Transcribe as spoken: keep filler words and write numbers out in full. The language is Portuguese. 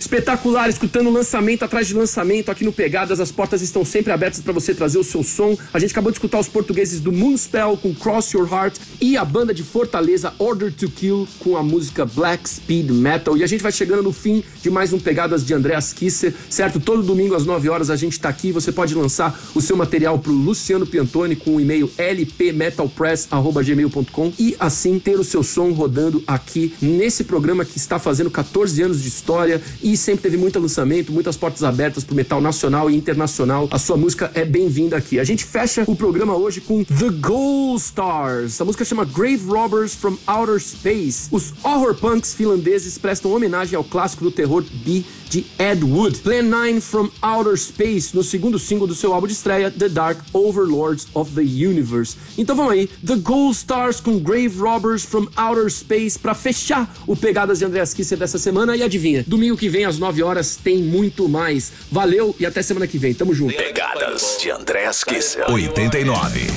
Espetacular, escutando lançamento atrás de lançamento aqui no Pegadas. As portas estão sempre abertas para você trazer o seu som. A gente acabou de escutar os portugueses do Moonspell com Cross Your Heart e a banda de Fortaleza Order to Kill com a música Black Speed Metal. E a gente vai chegando no fim de mais um Pegadas de Andreas Kisser, certo? Todo domingo às nove horas a gente tá aqui. Você pode lançar o seu material pro Luciano Piantoni com o e-mail l p metal press arroba gmail ponto com e assim ter o seu som rodando aqui nesse programa que está fazendo catorze anos de história e sempre teve muito lançamento, muitas portas abertas pro metal nacional e internacional. A sua música é bem-vinda aqui. A gente fecha o programa hoje com The Gold Stars. A música chama Grave Robbers from Outer Space. Os horror punks finlandeses prestam homenagem ao clássico do terror B de Ed Wood. Plan nine from Outer Space, no segundo single do seu álbum de estreia, The Dark Overlords of the Universe. Então vamos aí, The Gold Stars com Grave Robbers from Outer Space pra fechar o Pegadas de Andreas Kisser dessa semana. E adivinha, domingo que vem às nove horas tem muito mais. Valeu e até semana que vem, tamo junto. Pegadas de Andreas Kisser oitenta e nove.